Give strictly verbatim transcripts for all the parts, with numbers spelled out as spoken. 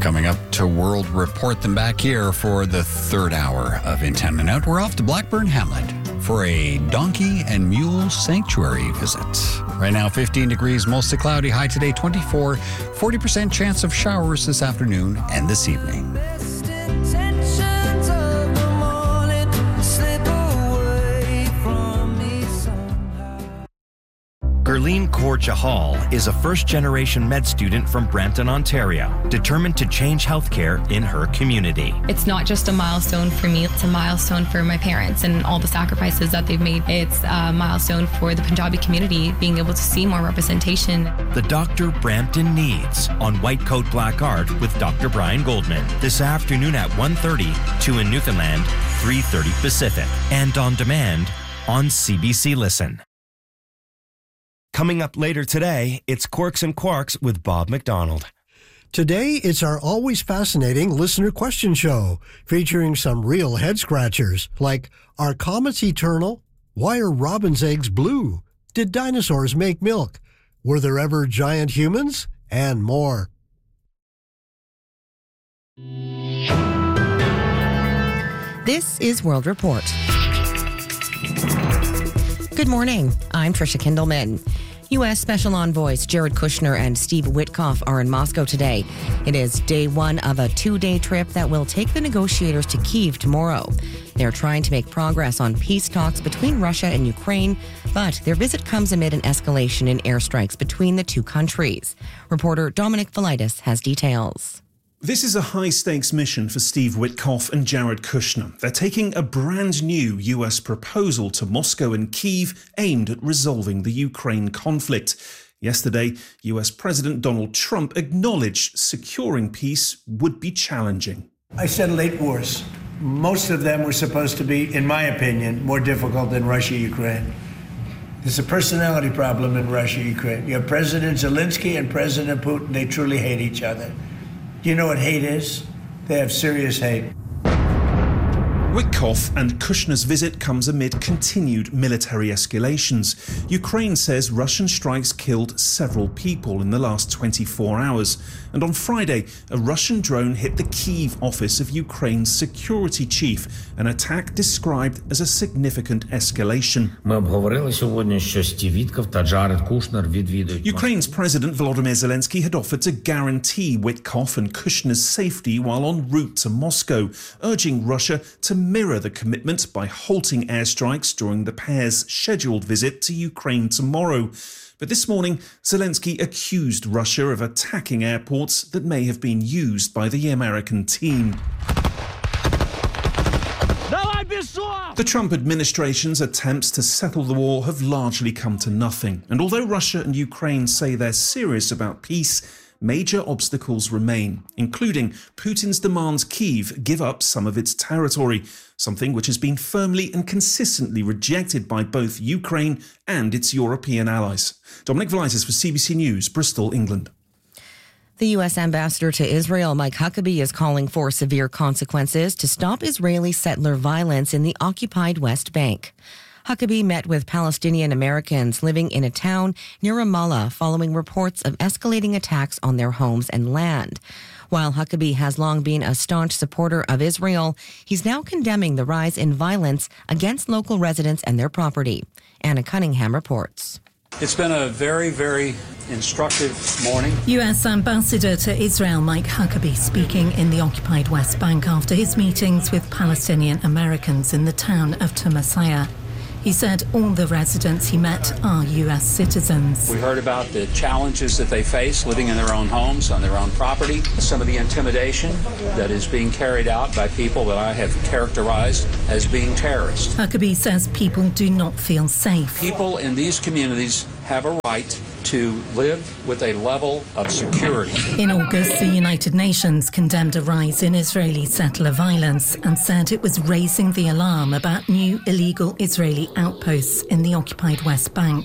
Coming up to World Report, them back here for the third hour of In ten and Out. We're off to Blackburn Hamlet for a donkey and mule sanctuary visit. Right now, fifteen degrees, mostly cloudy, high today twenty-four, forty percent chance of showers this afternoon and this evening. Gerline Kaur-Chahal is a first-generation med student from Brampton, Ontario, determined to change healthcare in her community. It's not just a milestone for me, it's a milestone for my parents and all the sacrifices that they've made. It's a milestone for the Punjabi community, being able to see more representation. The Doctor Brampton Needs on White Coat Black Art with Doctor Brian Goldman this afternoon at one thirty, two in Newfoundland, three thirty Pacific, and on demand on C B C Listen. Coming up later today, it's Quirks and Quarks with Bob McDonald. Today, it's our always fascinating listener question show, featuring some real head-scratchers, like, are comets eternal? Why are robin's eggs blue? Did dinosaurs make milk? Were there ever giant humans? And more. This is World Report. Good morning. I'm Tricia Kindleman. U S Special Envoys Jared Kushner and Steve Witkoff are in Moscow today. It is day one of a two-day trip that will take the negotiators to Kyiv tomorrow. They're trying to make progress on peace talks between Russia and Ukraine, but their visit comes amid an escalation in airstrikes between the two countries. Reporter Dominic Velitis has details. This is a high-stakes mission for Steve Witkoff and Jared Kushner. They're taking a brand new U S proposal to Moscow and Kyiv aimed at resolving the Ukraine conflict. Yesterday, U S President Donald Trump acknowledged securing peace would be challenging. I said late wars. Most of them were supposed to be, in my opinion, more difficult than Russia-Ukraine. There's a personality problem in Russia-Ukraine. You have President Zelensky and President Putin. They truly hate each other. You know what hate is? They have serious hate. Witkoff and Kushner's visit comes amid continued military escalations. Ukraine says Russian strikes killed several people in the last twenty-four hours. And on Friday, a Russian drone hit the Kyiv office of Ukraine's security chief, an attack described as a significant escalation. Ukraine's President Volodymyr Zelensky had offered to guarantee Witkoff and Kushner's safety while en route to Moscow, urging Russia to mirror the commitment by halting airstrikes during the pair's scheduled visit to Ukraine tomorrow. But this morning, Zelensky accused Russia of attacking airports that may have been used by the American team. The Trump administration's attempts to settle the war have largely come to nothing. And although Russia and Ukraine say they're serious about peace, major obstacles remain, including Putin's demands Kyiv give up some of its territory, something which has been firmly and consistently rejected by both Ukraine and its European allies. Dominic Velitis for C B C News, Bristol, England. The U S ambassador to Israel, Mike Huckabee, is calling for severe consequences to stop Israeli settler violence in the occupied West Bank. Huckabee met with Palestinian Americans living in a town near Ramallah following reports of escalating attacks on their homes and land. While Huckabee has long been a staunch supporter of Israel, he's now condemning the rise in violence against local residents and their property. Anna Cunningham reports. It's been a very, very instructive morning. U S Ambassador to Israel Mike Huckabee speaking in the occupied West Bank after his meetings with Palestinian Americans in the town of Tumasaya. He said all the residents he met are U S citizens. We heard about the challenges that they face living in their own homes, on their own property, some of the intimidation that is being carried out by people that I have characterized as being terrorists. Huckabee says people do not feel safe. People in these communities have a right to live with a level of security. In August, the United Nations condemned a rise in Israeli settler violence and said it was raising the alarm about new illegal Israeli outposts in the occupied West Bank.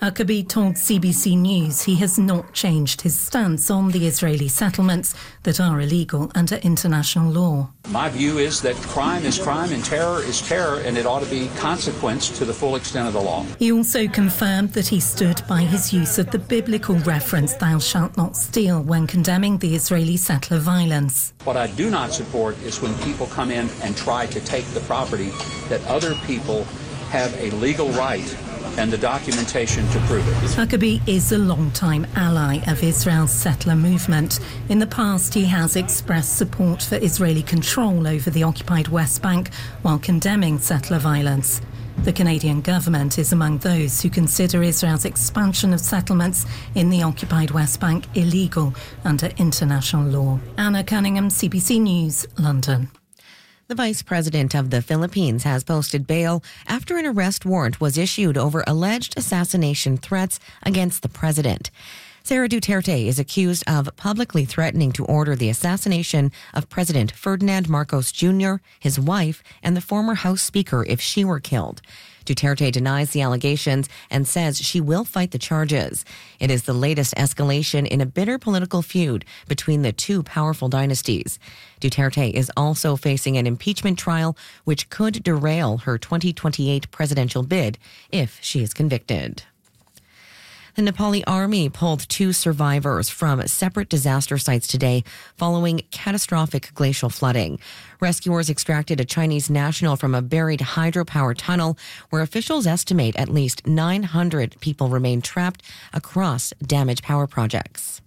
Huckabee told C B C News he has not changed his stance on the Israeli settlements that are illegal under international law. My view is that crime is crime and terror is terror, and it ought to be consequenced to the full extent of the law. He also confirmed that he stood by his use of the biblical reference "thou shalt not steal" when condemning the Israeli settler violence. What I do not support is when people come in and try to take the property that other people have a legal right and the documentation to prove it. Huckabee is a long-time ally of Israel's settler movement. In the past, he has expressed support for Israeli control over the occupied West Bank while condemning settler violence. The Canadian government is among those who consider Israel's expansion of settlements in the occupied West Bank illegal under international law. Anna Cunningham, C B C News, London. The Vice President of the Philippines has posted bail after an arrest warrant was issued over alleged assassination threats against the president. Sara Duterte is accused of publicly threatening to order the assassination of President Ferdinand Marcos Junior, his wife, and the former House Speaker if she were killed. Duterte denies the allegations and says she will fight the charges. It is the latest escalation in a bitter political feud between the two powerful dynasties. Duterte is also facing an impeachment trial which could derail her twenty twenty-eight presidential bid if she is convicted. The Nepali army pulled two survivors from separate disaster sites today following catastrophic glacial flooding. Rescuers extracted a Chinese national from a buried hydropower tunnel where officials estimate at least nine hundred people remain trapped across damaged power projects.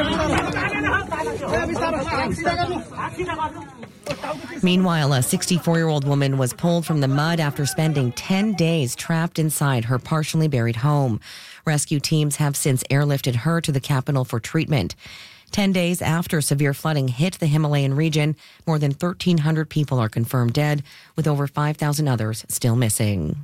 Meanwhile, a sixty-four-year-old woman was pulled from the mud after spending ten days trapped inside her partially buried home. Rescue teams have since airlifted her to the capital for treatment. Ten days after severe flooding hit the Himalayan region, more than thirteen hundred people are confirmed dead, with over five thousand others still missing.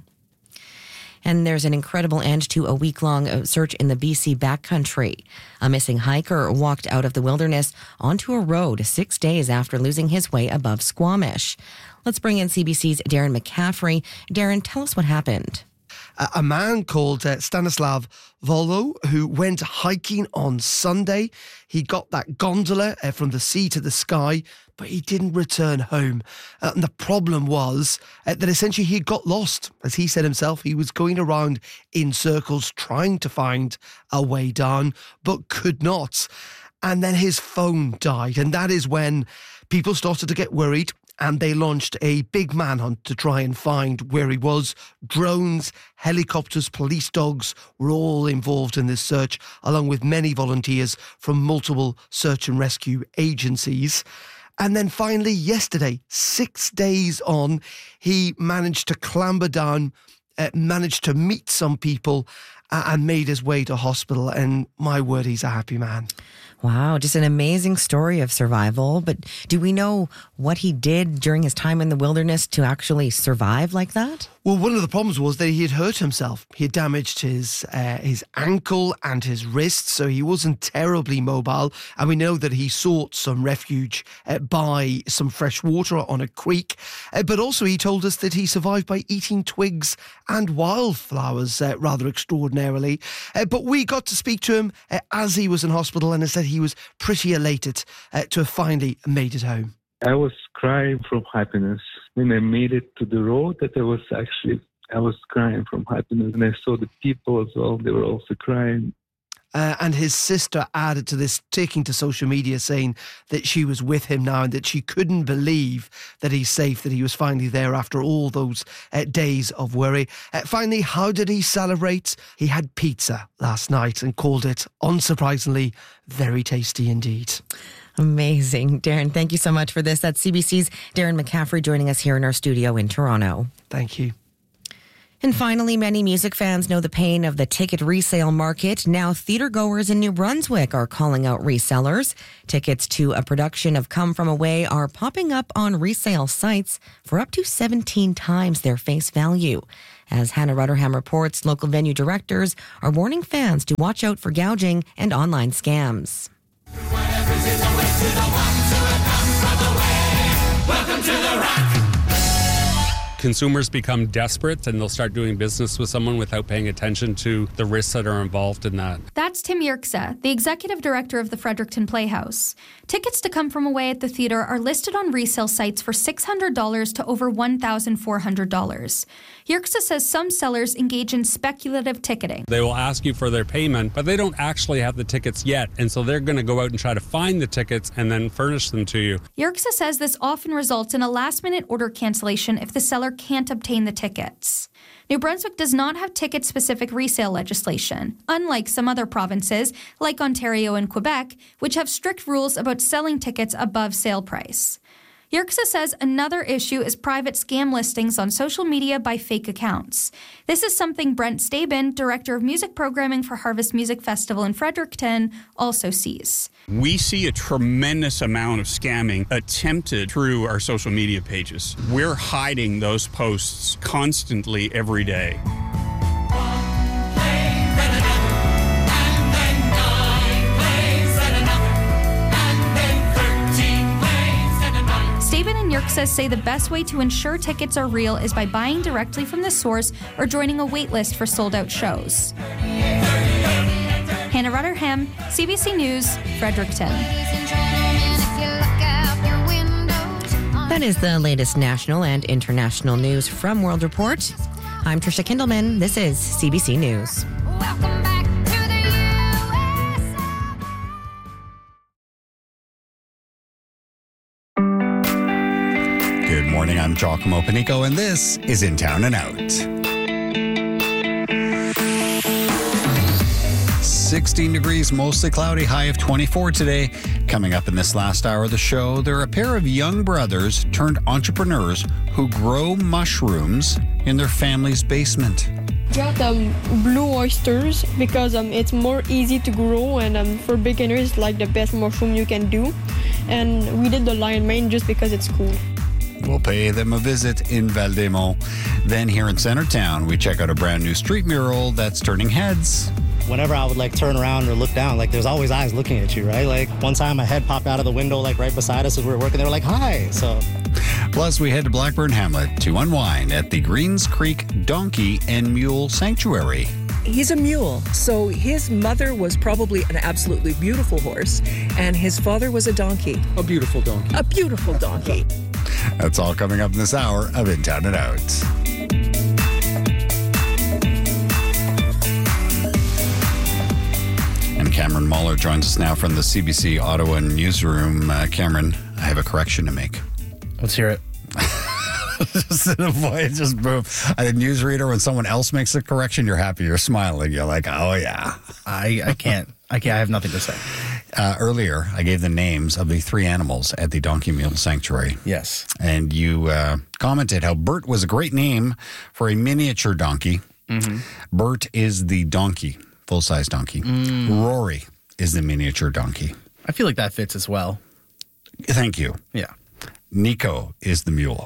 And there's an incredible end to a week-long search in the B C backcountry. A missing hiker walked out of the wilderness onto a road six days after losing his way above Squamish. Let's bring in C B C's Darren McCaffrey. Darren, tell us what happened. A man called uh, Stanislav Volo, who went hiking on Sunday. He got that gondola uh, from the sea to the sky, but he didn't return home. Uh, and the problem was uh, that essentially he got lost. As he said himself, he was going around in circles trying to find a way down, but could not. And then his phone died. And that is when people started to get worried. And they launched a big manhunt to try and find where he was. Drones, helicopters, police dogs were all involved in this search, along with many volunteers from multiple search and rescue agencies. And then finally, yesterday, six days on, he managed to clamber down, uh, managed to meet some people, uh, and made his way to hospital. And my word, he's a happy man. Wow, just an amazing story of survival. But do we know what he did during his time in the wilderness to actually survive like that? Well, one of the problems was that he had hurt himself. He had damaged his uh, his ankle and his wrist, so he wasn't terribly mobile. And we know that he sought some refuge uh, by some fresh water on a creek. Uh, but also he told us that he survived by eating twigs and wildflowers uh, rather extraordinarily. Uh, but we got to speak to him uh, as he was in hospital, and he said he was pretty elated uh, to have finally made it home. I was crying from happiness. When I made it to the road, that I was actually, I was crying from happiness. And I saw the people as well, they were also crying. Uh, and his sister added to this, taking to social media, saying that she was with him now and that she couldn't believe that he's safe, that he was finally there after all those uh, days of worry. Uh, finally, how did he celebrate? He had pizza last night and called it, unsurprisingly, very tasty indeed. Amazing. Darren, thank you so much for this. That's C B C's Darren McCaffrey joining us here in our studio in Toronto. Thank you. And finally, many music fans know the pain of the ticket resale market. Now, theatergoers in New Brunswick are calling out resellers. Tickets to a production of Come From Away are popping up on resale sites for up to seventeen times their face value. As Hannah Rutterham reports, local venue directors are warning fans to watch out for gouging and online scams. Welcome to the Rock. consumers become desperate and they'll start doing business with someone without paying attention to the risks that are involved in that. That's Tim Yerxa, the executive director of the Fredericton Playhouse. Tickets to Come From Away at the theater are listed on resale sites for six hundred dollars to over one thousand four hundred dollars. Yerxa says some sellers engage in speculative ticketing. They will ask you for their payment, but they don't actually have the tickets yet, and so they're going to go out and try to find the tickets and then furnish them to you. Yerxa says this often results in a last-minute order cancellation if the seller can't obtain the tickets. New Brunswick does not have ticket-specific resale legislation, unlike some other provinces, like Ontario and Quebec, which have strict rules about selling tickets above sale price. Yerxa says another issue is private scam listings on social media by fake accounts. This is something Brent Stabin, Director of Music Programming for Harvest Music Festival in Fredericton, also sees. We see a tremendous amount of scamming attempted through our social media pages. We're hiding those posts constantly every day. Stabin and Yerxa say the best way to ensure tickets are real is by buying directly from the source or joining a wait list for sold-out shows. Hannah Rutterham, C B C News, Fredericton. That is the latest national and international news from World Report. I'm Trisha Kindleman. This is C B C News. Welcome back to the U S A. Good morning, I'm Giacomo Panico, and this is In Town and Out. sixteen degrees, mostly cloudy, high of twenty-four today. Coming up in this last hour of the show, there are a pair of young brothers turned entrepreneurs who grow mushrooms in their family's basement. Got um, blue oysters because um, it's more easy to grow, and um, for beginners, like the best mushroom you can do. And we did the lion mane just because it's cool. We'll pay them a visit in Val-des-Monts. Then here in Centertown, we check out a brand new street mural that's turning heads. Whenever I would like turn around or look down, like there's always eyes looking at you, right? Like one time a head popped out of the window like right beside us as we were working. They were like, hi. So plus we head to Blackburn Hamlet to unwind at the Greens Creek Donkey and Mule Sanctuary. He's a mule, so his mother was probably an absolutely beautiful horse, and his father was a donkey. A beautiful donkey. A beautiful donkey. That's all coming up in this hour of In Town and Out. And Cameron Mahler joins us now from the C B C Ottawa newsroom. Uh, Cameron, I have a correction to make. Let's hear it. Just in a voice, just boom. A newsreader, when someone else makes a correction, you're happy, you're smiling. You're like, oh, yeah. I, I can't. I can't. I have nothing to say. Uh, earlier, I gave the names of the three animals at the Donkey Mule Sanctuary. Yes. And you uh, commented how Bert was a great name for a miniature donkey. Mm-hmm. Bert is the donkey, full-size donkey. Mm. Rory is the miniature donkey. I feel like that fits as well. Thank you. Yeah. Nico is the mule.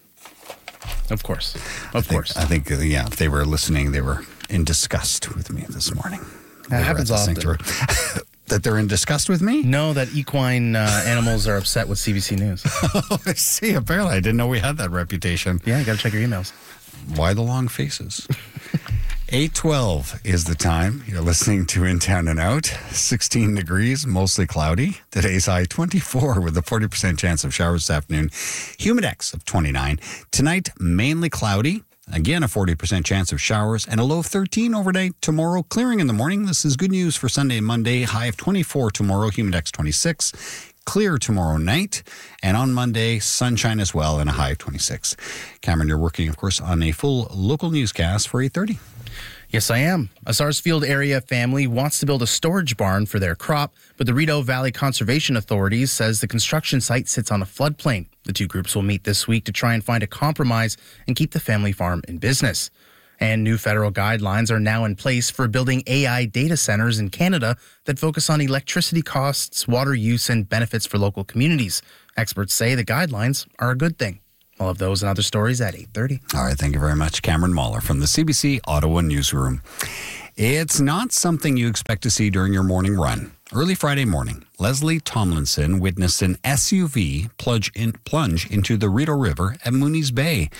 Of course. Of I think, course. I think, yeah, if they were listening, they were in disgust with me this morning. That happens often. That they're in disgust with me? No, that equine uh, animals are upset with C B C News. Oh, I see. Apparently, I didn't know we had that reputation. Yeah, you got to check your emails. Why the long faces? eight twelve is the time. You're listening to In Town and Out. sixteen degrees, mostly cloudy. Today's high twenty-four with a forty percent chance of showers this afternoon. Humidex of twenty-nine. Tonight, mainly cloudy. Again, a forty percent chance of showers and a low of thirteen overnight. Tomorrow, clearing in the morning. This is good news for Sunday and Monday. High of twenty-four tomorrow, Humidex twenty-six. Clear tomorrow night. And on Monday, sunshine as well and a high of twenty-six. Cameron, you're working, of course, on a full local newscast for eight thirty. Yes, I am. A Sarsfield area family wants to build a storage barn for their crop, but the Rideau Valley Conservation Authorities says the construction site sits on a floodplain. The two groups will meet this week to try and find a compromise and keep the family farm in business. And new federal guidelines are now in place for building A I data centers in Canada that focus on electricity costs, water use, and benefits for local communities. Experts say the guidelines are a good thing. All of those and other stories at eight thirty. All right, thank you very much. Cameron Mahler from the C B C Ottawa newsroom. It's not something you expect to see during your morning run. Early Friday morning, Leslie Tomlinson witnessed an S U V plunge, in, plunge into the Rideau River at Mooney's Bay.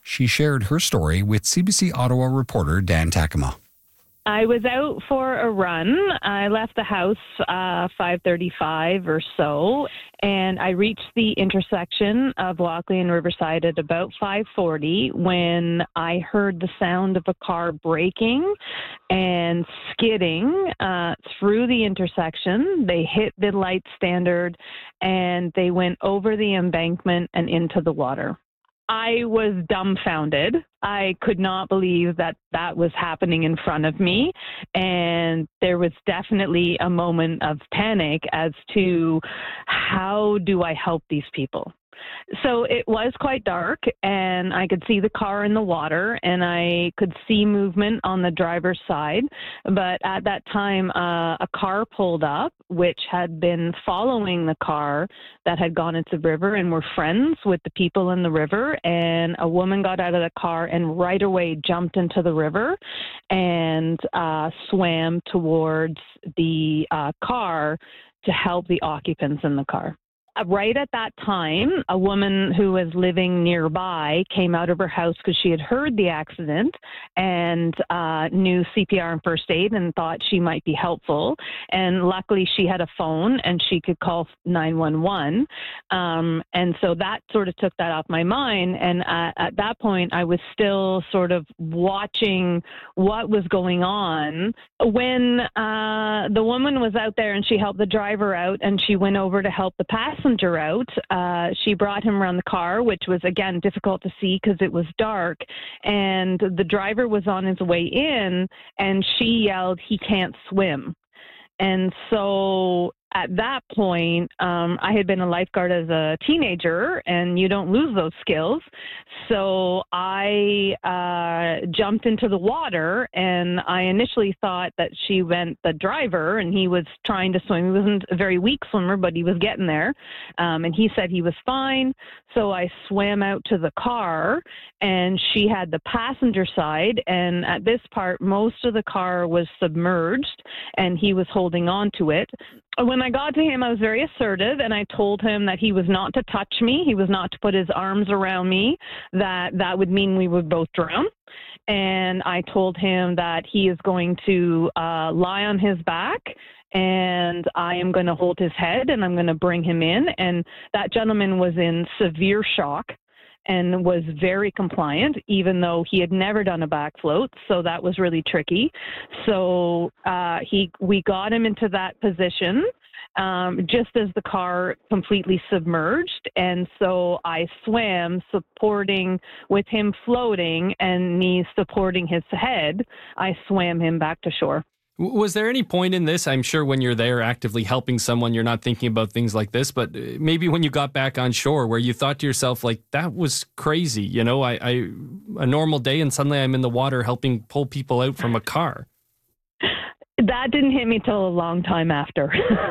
She shared her story with C B C Ottawa reporter Dan Takema. I was out for a run. I left the house uh, five thirty-five or so, and I reached the intersection of Walkley and Riverside at about five forty when I heard the sound of a car braking and skidding uh, through the intersection. They hit the light standard, and they went over the embankment and into the water. I was dumbfounded. I could not believe that that was happening in front of me. And there was definitely a moment of panic as to how do I help these people? So it was quite dark, and I could see the car in the water, and I could see movement on the driver's side. But at that time, uh, a car pulled up, which had been following the car that had gone into the river and were friends with the people in the river. And a woman got out of the car and right away jumped into the river and uh, swam towards the uh, car to help the occupants in the car. Right at that time, a woman who was living nearby came out of her house because she had heard the accident and uh, knew C P R and first aid and thought she might be helpful. And luckily, she had a phone and she could call nine one one. Um, and so that sort of took that off my mind. And uh, at that point, I was still sort of watching what was going on. When uh, the woman was out there and she helped the driver out and she went over to help the passenger passenger out. Uh, she brought him around the car, which was, again, difficult to see because it was dark. And the driver was on his way in, and she yelled, "He can't swim." And so at that point, um, I had been a lifeguard as a teenager, and you don't lose those skills. So I uh, jumped into the water, and I initially thought that she meant the driver, and he was trying to swim. He wasn't a very weak swimmer, but he was getting there. Um, and he said he was fine. So I swam out to the car, and she had the passenger side. And at this part, most of the car was submerged, and he was holding on to it. When I got to him, I was very assertive, and I told him that he was not to touch me. He was not to put his arms around me, that that would mean we would both drown. And I told him that he is going to uh, lie on his back, and I am going to hold his head, and I'm going to bring him in. And that gentleman was in severe shock and was very compliant, even though he had never done a back float. So that was really tricky. So uh, he, we got him into that position um, just as the car completely submerged. And so I swam supporting with him floating and me supporting his head. I swam him back to shore. Was there any point in this? I'm sure when you're there actively helping someone, you're not thinking about things like this, but maybe when you got back on shore where you thought to yourself, like, that was crazy. You know, I, I a normal day and suddenly I'm in the water helping pull people out from a car. That didn't hit me till a long time after.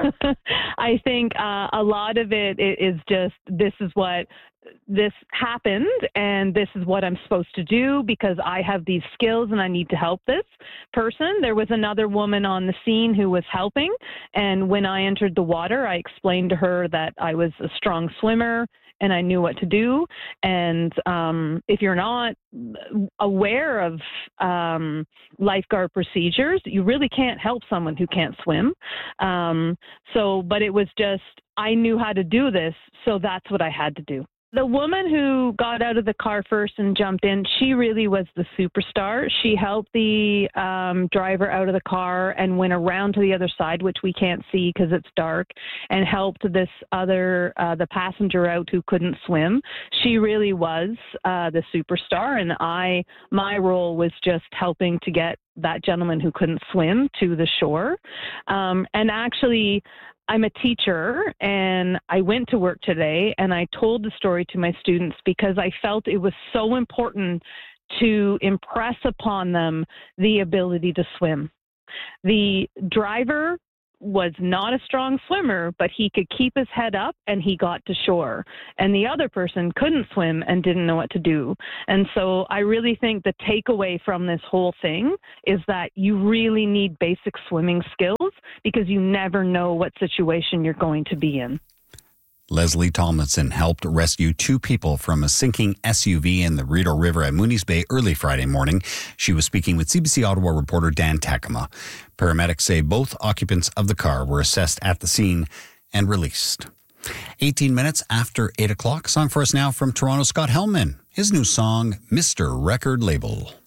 I think uh, a lot of it is just, this is what this happened and this is what I'm supposed to do because I have these skills and I need to help this person. There was another woman on the scene who was helping. And when I entered the water, I explained to her that I was a strong swimmer and I knew what to do. And um, if you're not aware of um, lifeguard procedures, you really can't help someone who can't swim. Um, so, but it was just, I knew how to do this, so that's what I had to do. The woman who got out of the car first and jumped in, she really was the superstar. She helped the um, driver out of the car and went around to the other side, which we can't see because it's dark, and helped this other, uh, the passenger out who couldn't swim. She really was uh, the superstar, and I, my role was just helping to get that gentleman who couldn't swim to the shore. Um, and actually, I'm a teacher, and I went to work today, and I told the story to my students because I felt it was so important to impress upon them the ability to swim. The driver was not a strong swimmer, but he could keep his head up and he got to shore. And the other person couldn't swim and didn't know what to do. And so I really think the takeaway from this whole thing is that you really need basic swimming skills because you never know what situation you're going to be in. Leslie Tomlinson helped rescue two people from a sinking S U V in the Rideau River at Mooney's Bay early Friday morning. She was speaking with C B C Ottawa reporter Dan Takema. Paramedics say both occupants of the car were assessed at the scene and released. eighteen minutes after eight o'clock. Song for us now from Toronto, Scott Hellman. His new song, Mister Record Label.